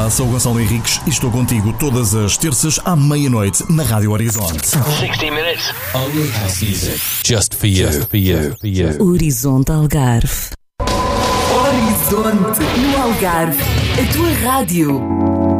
Olá, sou o Gonçalo Henriques e estou contigo todas as terças à meia-noite na Rádio Horizonte. 60 minutes. Only house music. Just for you. Just for you. For you. Horizonte Algarve. Horizonte no Algarve. A tua rádio.